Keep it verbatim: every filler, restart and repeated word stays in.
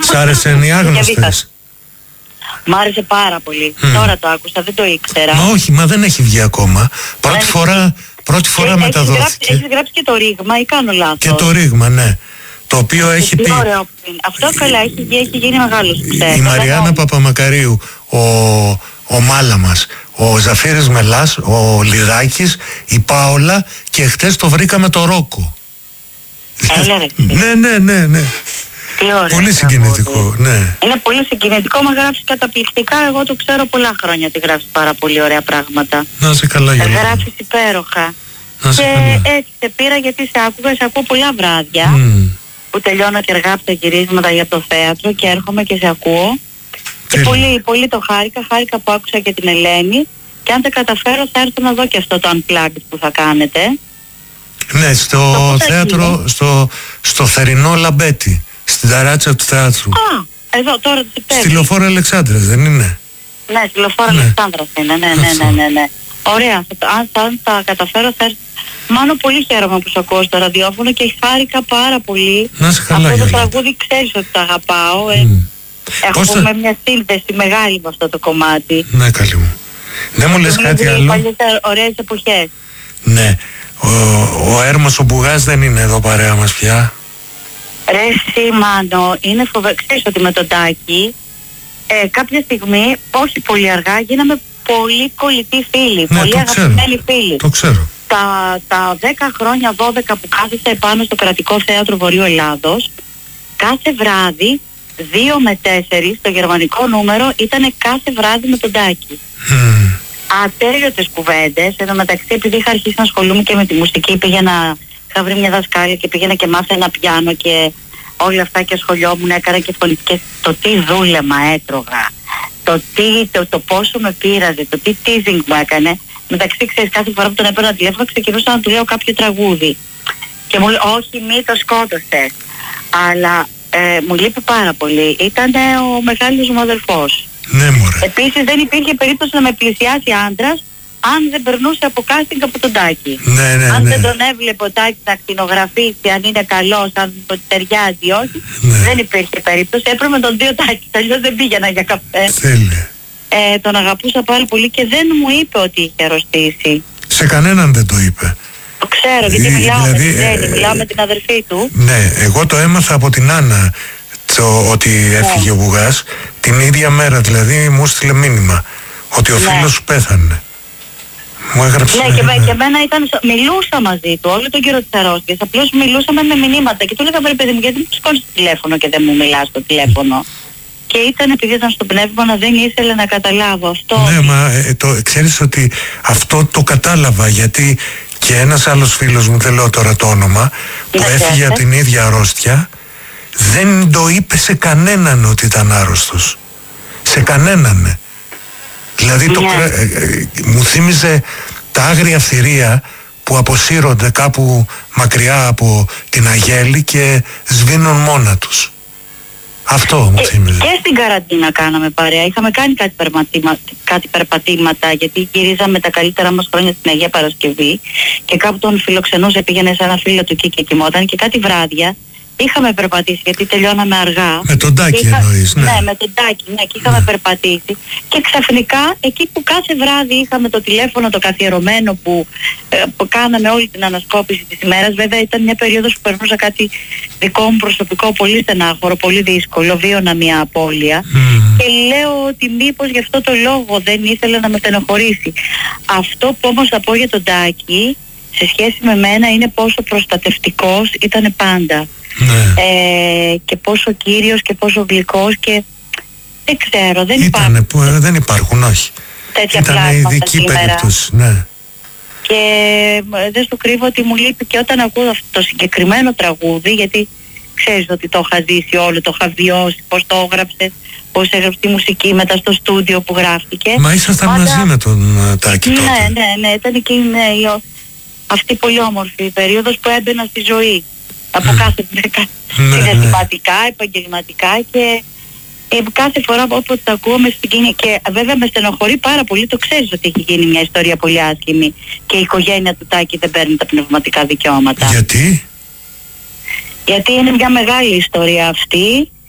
Σ' άρεσαν οι Άγνωστες? Μ' άρεσε πάρα πολύ. Mm. Τώρα το άκουσα, δεν το ήξερα. Μα όχι, μα δεν έχει βγει ακόμα. Πρώτη δεν φορά, πρώτη φορά και μεταδόθηκε. Έχεις γράψει, έχεις γράψει και το ρήγμα ή κάνω λάθος? Και το ρήγμα, ναι. Το οποίο έχει πει... Ωραίο. Αυτό καλά, έχει, έχει γίνει μεγάλος. Η, η Μαριάννα Παπαμακαρίου, ο, ο Μάλαμας, ο Ζαφύρης Μελάς, ο Λιδάκης, η Πάολα και χτες το βρήκαμε το Ρόκο. Έλα ρε. Ναι, ναι, ναι, ναι. Ωραία, πολύ συγκινητικό, ναι. Είναι πολύ συγκινητικό, μα γράψει καταπληκτικά. Εγώ το ξέρω πολλά χρόνια ότι γράφει πάρα πολύ ωραία πράγματα. Να σε καλά, Γιώργο. Γράφει υπέροχα. Να σε και καλά. έτσι σε πήρα γιατί σε άκουγα, σε ακούω πολλά βράδια Mm. που τελειώνω και αργά από τα γυρίσματα για το θέατρο και έρχομαι και σε ακούω. Και πολύ, πολύ το χάρηκα, χάρηκα που άκουσα και την Ελένη. Και αν τα καταφέρω θα έρθω να δω και αυτό το Unplugged που θα κάνετε. Ναι, στο θέατρο, στο, στο θερινό Λαμπέτη, στην ταράτσα του θεάτρου. Α, εδώ τώρα τι πέφτει. Στη Λεωφόρο Αλεξάνδρας, δεν είναι? Ναι, στη Λεωφόρο ναι. Αλεξάνδρας είναι, ναι, ναι, ναι, ναι, ναι. Ωραία, αν θα τα καταφέρω θα έρθω. Μάλλον πολύ χαίρομαι που σου ακούω στο ραδιόφωνο και χάρηκα πάρα πολύ. Να σε καλά, αυτό το Γιώργη. τραγούδι ξέρεις ότι το αγαπάω. Mm. Ε. Έχουμε θα... μια σύνδεση μεγάλη με αυτό το κομμάτι. Ναι, καλή μου. Δεν μου λες κάτι άλλο? Παλιές ωραίες εποχές. Ναι. Ο, ο Έρμος ο Μπουγάς δεν είναι εδώ παρέα μας πια? Ρε εσύ Μάνο, είναι φοβερό. Ξέρεις ότι με τον Τάκη ε, κάποια στιγμή, όχι πολύ αργά, γίναμε πολύ κολλητοί φίλοι. Ναι, πολύ αγαπημένοι φίλοι. Το ξέρω. Τα, τα δέκα χρόνια, δώδεκα που κάθισα επάνω στο Κρατικό Θέατρο Βορείου Ελλάδος, κάθε βράδυ, δύο με τέσσερις, το γερμανικό νούμερο ήταν κάθε βράδυ με τον Τάκη. Mm. Ατέλειωτες κουβέντες. Εν τω μεταξύ, επειδή είχα αρχίσει να ασχολούμαι και με τη μουσική, πήγαινα, είχα βρει μια δασκάλια και πήγαινα και μάθα ένα πιάνο και όλα αυτά και ασχολιόμουν, έκανα και φωνητικές. Το τι δούλεμα έτρωγα, το, τι, το, το πόσο με πείραζε, το τι teasing μου έκανε. Μεταξύ, ξέρεις, κάθε φορά που τον έπαιρνα τηλέφωνο, ξεκινούσα να του λέω κάποιο τραγούδι. Και μου λέει, όχι, μη το σκότωσες. Αλλά ε, μου λείπει πάρα πολύ. Ήταν ο μεγάλος μου αδελφός. Ναι, μωρέ. Επίσης δεν υπήρχε περίπτωση να με πλησιάσει άντρας αν δεν περνούσε από casting από τον Τάκη. Ναι, ναι, αν ναι. δεν τον έβλεπε ο Τάκης να ακτινογραφήσει, αν είναι καλός, αν ταιριάζει ή όχι, ναι. δεν υπήρχε περίπτωση. Έπρεπε τον δύο Τάκη, αλλιώς δεν πήγαινα για καφέ. Τέλεια. Ε, τον αγαπούσα πάρα πολύ και δεν μου είπε ότι είχε αρρωστήσει. Σε κανέναν δεν το είπε. Το ξέρω, γιατί Ε, μιλάω δηλαδή, με την Τζέννη, ε, μιλάω με την αδερφή του. Ναι, εγώ το έμαθα από την Άννα το, ότι έφυγε ο Μπουγάς. Την ίδια μέρα δηλαδή μου έστειλε μήνυμα ότι ο Ναι. φίλος σου πέθανε. Μου έγραψε. Ναι, και, με, και εμένα ήταν. Μιλούσα μαζί του όλο τον καιρό της αρρώστιας. Απλώς μιλούσαμε με μηνύματα. Και του έλεγα, βρε παιδί μου, γιατί μου σηκώνεις το τηλέφωνο και δεν μου μιλάς στο τηλέφωνο. Και ήταν επειδή ήταν στο πνεύμα να δεν ήθελε να καταλάβω αυτό. Ναι, μα ε, το, ξέρεις ότι αυτό το κατάλαβα, γιατί και ένας άλλος φίλος μου, δεν λέω τώρα το όνομα, που Ναι, έφυγε ναι. από την ίδια αρρώστια, δεν το είπε σε κανέναν ότι ήταν άρρωστος. Σε κανέναν. Δηλαδή το, Ναι. κρέ- ε, ε, μου θύμιζε τα άγρια θηρία που αποσύρονται κάπου μακριά από την Αγέλη και σβήνουν μόνα τους. Αυτό μου Και, θύμιζε. και στην καραντίνα κάναμε παρέα. Είχαμε κάνει κάτι, περπατήμα, κάτι περπατήματα, γιατί γυρίζαμε τα καλύτερα μας χρόνια στην Αγία Παρασκευή και κάπου τον φιλοξενούσε, πήγαινε σε ένα φίλο του εκεί και κοιμόταν και κάτι βράδια είχαμε περπατήσει, γιατί τελειώναμε αργά. Με τον Τάκη Είχα... εννοείς, ναι. Ναι, με τον Τάκη, ναι, και είχαμε Ναι. περπατήσει. Και ξαφνικά, εκεί που κάθε βράδυ είχαμε το τηλέφωνο το καθιερωμένο που, ε, που κάναμε όλη την ανασκόπηση της ημέρας, βέβαια ήταν μια περίοδος που περνούσα κάτι δικό μου προσωπικό, πολύ στενάχωρο, πολύ δύσκολο, βίωνα μια απώλεια. Mm. Και λέω ότι μήπως γι' αυτό το λόγο δεν ήθελε να με στενοχωρήσει. Αυτό που όμως θα πω για τον Τάκη, σε σχέση με μένα, είναι πόσο προστατευτικός ήταν πάντα. Ναι. Ε, και πόσο κύριος και πόσο γλυκός και δεν ξέρω, δεν Ήτανε, υπάρχουν που, ε, δεν υπάρχουν, όχι. τέτοια Ήταν πλάσματα ειδική σήμερα. περίπτωση, ναι. Και ε, δεν σου κρύβω ότι μου λείπει και όταν ακούω αυτό το συγκεκριμένο τραγούδι, γιατί ξέρεις ότι το είχα ζήσει όλο, το είχα βιώσει, πώς το έγραψες, πώς έγραψε τη μουσική μετά στο στούντιο που γράφτηκε. Μα ήσασταν Πάντα... μαζί με τον uh, Τάκη τότε. Ναι, ναι, ναι, ήταν και είναι η, αυτή η πολύ όμορφη περίοδος που έμπαινα στη ζωή. Από κάθε Ναι, συναισθηματικά, επαγγελματικά και ε, κάθε φορά όποτε το ακούω με συγκίνη και βέβαια με στενοχωρεί πάρα πολύ, το ξέρεις ότι έχει γίνει μια ιστορία πολύ άσχημη και η οικογένεια του Τάκη δεν παίρνει τα πνευματικά δικαιώματα. Γιατί? Γιατί είναι μια μεγάλη ιστορία αυτή